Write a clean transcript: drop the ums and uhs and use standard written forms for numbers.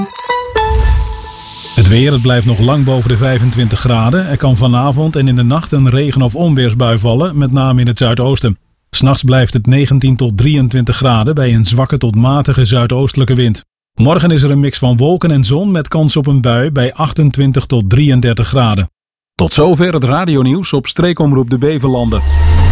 Het weer, het blijft nog lang boven de 25 graden. Er kan vanavond en in de nacht een regen- of onweersbui vallen, met name in het zuidoosten. 'S Nachts blijft het 19 tot 23 graden bij een zwakke tot matige zuidoostelijke wind. Morgen is er een mix van wolken en zon met kans op een bui bij 28 tot 33 graden. Tot zover het radionieuws op Streekomroep de Beverlanden.